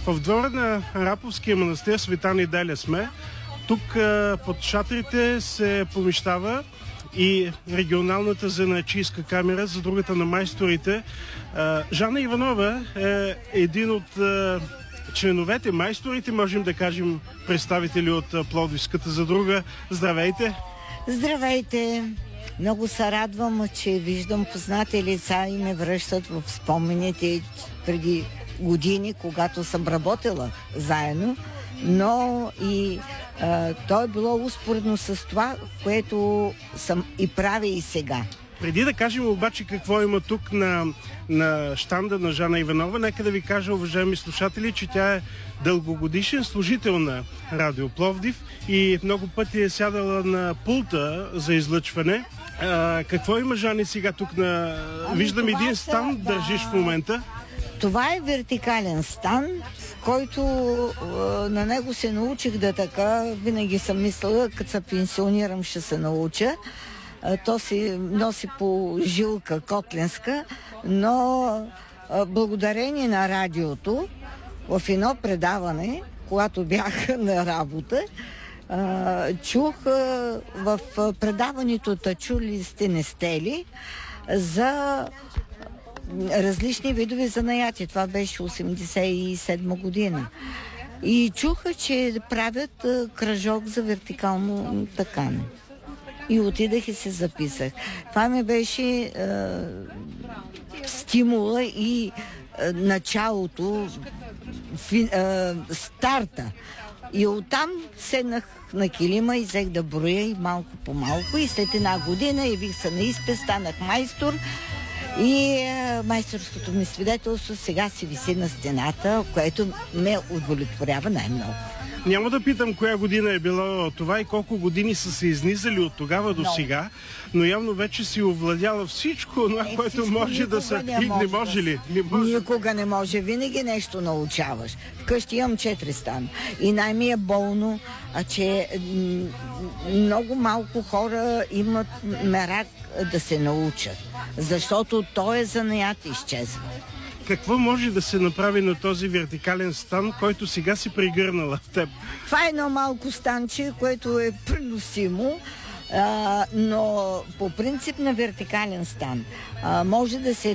В двора на Араповския манастир Света Неделя сме. Тук под шатрите се помещава и регионалната занаятчийска камера за другата на майсторите. Жана Иванова е един от членовете, майсторите, можем да кажем, представители от Пловдивската задруга. Здравейте! Здравейте! Много се радвам, че виждам познати лица и ме връщат в спомените преди години, когато съм работила заедно, но и то е било успоредно с това, което съм и правя и сега. Преди да кажем обаче какво има тук на щанда на Жана Иванова, нека да ви кажа, уважаеми слушатели, че тя е дългогодишен служител на Радио Пловдив и много пъти е сядала на пулта за излъчване. Какво има, Жани, сега тук виждам един стан, държиш в момента. Това е вертикален стан, който на него се научих да така. Винаги съм мислила, като се пенсионирам, ще се науча. То се носи по жилка котленска, но благодарение на радиото в едно предаване, когато бях на работа, чух в предаването "Чули сте, не сте ли" за различни видове занаяти. Това беше 87 година. И чуха, че правят кръжок за вертикално такане. И отидах и се записах. Това ми беше стимула и началото, старта. И оттам седнах на килима и взех да броя и малко по малко. И след една година явих се на изпит, станах майстор. И майсторското ми свидетелство сега си виси на стената, което ме удовлетворява най-много. Няма да питам коя година е било това и колко години са се изнизали от тогава до сега, но явно вече си овладяла всичко, това, което може да се... Не може ли? Никога не може. Винаги нещо научаваш. Вкъщи имам 4 стана. И най-ми е болно, че много малко хора имат мерак да се научат. Защото той е занаят изчезва. Какво може да се направи на този вертикален стан, който сега си пригърнала в теб? Това е едно малко станче, което е преносимо, но по принцип на вертикален стан може да се